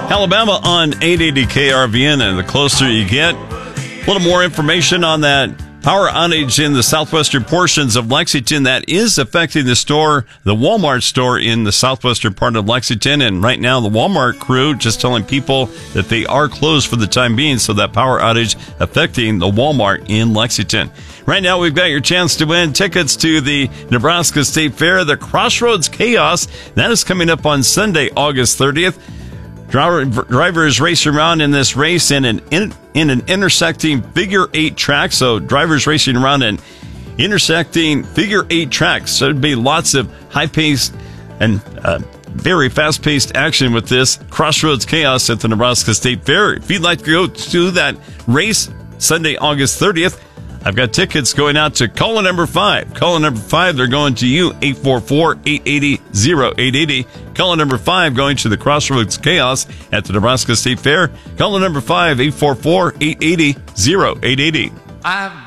Alabama on 880 KRVN, and the closer you get, a little more information on that power outage in the southwestern portions of Lexington that is affecting the Walmart store in the southwestern part of Lexington. And right now, the Walmart crew just telling people that they are closed for the time being, so that power outage affecting the Walmart in Lexington. Right now, we've got your chance to win tickets to the Nebraska State Fair, the Crossroads Chaos. That is coming up on Sunday, August 30th. Drivers race around in this race in an intersecting figure-8 track. So drivers racing around an intersecting figure-8 track. So there'd be lots of high-paced and very fast-paced action with this Crossroads Chaos at the Nebraska State Fair. If you'd like to go to that race Sunday, August 30th, I've got tickets going out to caller number 5. Caller number 5, they're going to you, 844-880-0880. Caller number 5 going to the Crossroads Chaos at the Nebraska State Fair. Caller number 5, 844-880-0880.